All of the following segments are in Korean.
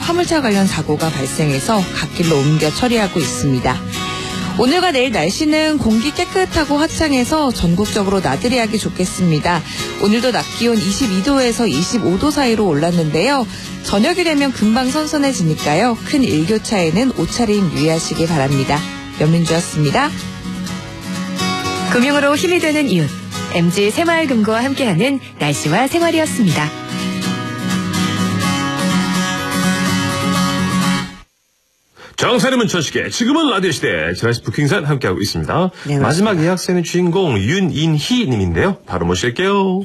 화물차 관련 사고가 발생해서 갓길로 옮겨 처리하고 있습니다. 오늘과 내일 날씨는 공기 깨끗하고 화창해서 전국적으로 나들이 하기 좋겠습니다. 오늘도 낮 기온 22도에서 25도 사이로 올랐는데요. 저녁이 되면 금방 선선해지니까요. 큰 일교차에는 옷차림 유의하시기 바랍니다. 연민주였습니다. 금융으로 힘이 되는 이웃, MG 새마을금고와 함께하는 날씨와 생활이었습니다. 정사님은 천식의 지금은 라디오 시대 지라시 부킹산 함께하고 있습니다. 네, 마지막 예약세는 주인공 윤인희 님인데요. 바로 모실게요.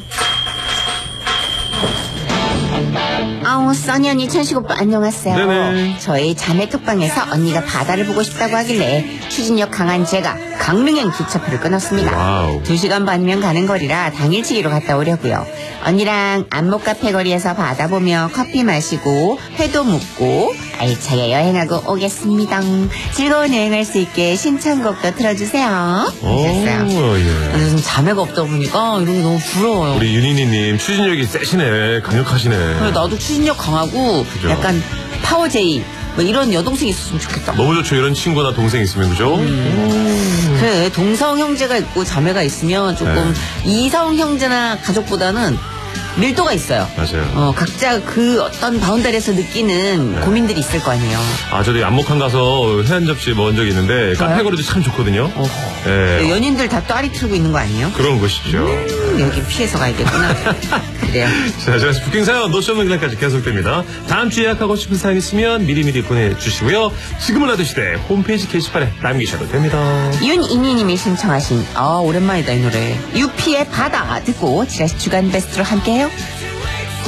써니 언니, 천식 오빠 안녕하세요. 네네. 저희 자매 톡방에서 언니가 바다를 보고 싶다고 하길래 추진력 강한 제가 강릉행 기차표를 끊었습니다. 와우. 2시간 반이면 가는 거리라 당일치기로 갔다 오려고요. 언니랑 안목카페 거리에서 바다 보며 커피 마시고 회도 묵고 알차게 여행하고 오겠습니다. 즐거운 여행할 수 있게 신청곡도 틀어주세요. 하셨어요. 예. 근데 좀 자매가 없다 보니까 이런 게 너무 부러워요. 우리 윤인희님 추진력이 세시네. 강력하시네. 그래, 나도 추진력 강하고 그죠. 약간 파워제이 뭐 이런 여동생이 있었으면 좋겠다. 너무 좋죠. 이런 친구나 동생 있으면, 그죠? 그래, 동성 형제가 있고 자매가 있으면 조금 이성 형제나 가족보다는 밀도가 있어요. 맞아요. 각자 그 어떤 바운더리에서 느끼는 고민들이 있을 거 아니에요. 저도 안목항 가서 회한 접시 먹은 적이 있는데 카페 거리도 참 좋거든요. 예. 연인들 다 또아리 틀고 있는 거 아니에요? 그런 것이죠. 여기 피해서 가야겠구나. 그래요. 자, 제가 부킹 사연 노쇼는 그날까지 계속됩니다. 다음 주에 예약하고 싶은 사연 있으면 미리미리 보내주시고요. 지금은 라디오 시대 홈페이지 게시판에 남기셔도 됩니다. 윤이니님이 신청하신 오랜만이다 이 노래 유피의 바다 듣고 지라시 주간 베스트로 함께해요.